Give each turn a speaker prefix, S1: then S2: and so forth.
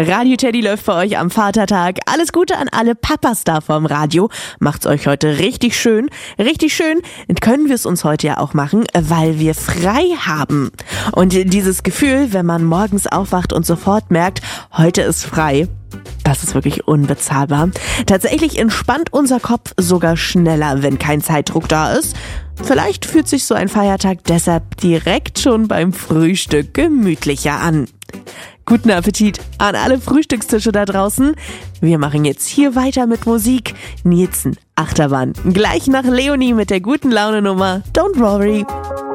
S1: Radio Teddy läuft für euch am Vatertag. Alles Gute an alle Papas da vorm Radio. Macht's euch heute richtig schön. Richtig schön können wir es uns heute ja auch machen, weil wir frei haben. Und dieses Gefühl, wenn man morgens aufwacht und sofort merkt, heute ist frei, das ist wirklich unbezahlbar. Tatsächlich entspannt unser Kopf sogar schneller, wenn kein Zeitdruck da ist. Vielleicht fühlt sich so ein Feiertag deshalb direkt schon beim Frühstück gemütlicher an. Guten Appetit an alle Frühstückstische da draußen. Wir machen jetzt hier weiter mit Musik. Nilsson, Achterbahn. Gleich nach Leonie mit der guten Laune-Nummer Don't Worry.